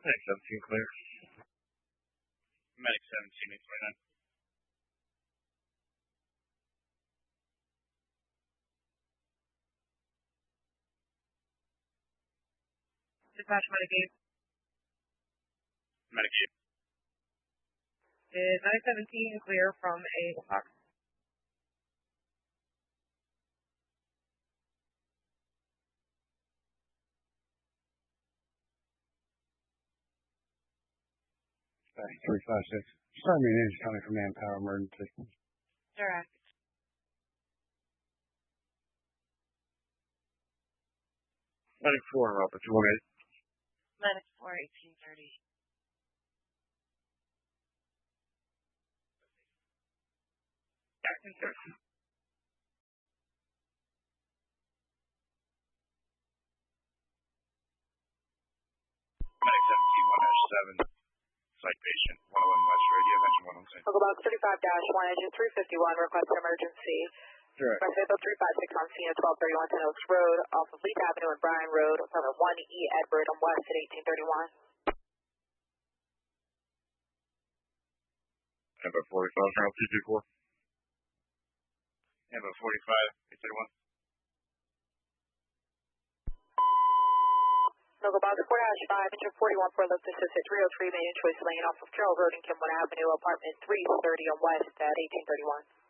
Medic 17 clear. Medic 17 29. Dispatch Medic 8. Medic 8. Is Medic 17 clear from a box? Dispatch 356. Sorry, news coming from Manpower Emergency. Direct. Medic 4 and Robert 218. Medic 4, 1830. Acting 30. Medic 17 1-7. Site patient 101 West Radio, mention 106. Local Box 35-1, engine 351, request emergency. Direct. Request 356 on scene at 1231 Ten Oaks Road, off of Leith Avenue and Bryan Road, apartment 1E Edward on West at 1831. Number 45, General 224. Number 45 831. Local Box 4-5, engine 41 for lift assist at 303 Main and Choice Lane, off of Carroll Road and Kimwood Avenue, apartment 330 on West at 1831.